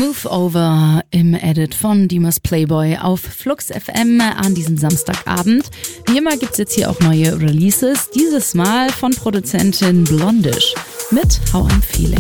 Move Over im Edit von Dimas Playboy auf Flux FM an diesem Samstagabend. Wie immer gibt's jetzt hier auch neue Releases, dieses Mal von Produzentin Blondish mit How I'm Feeling.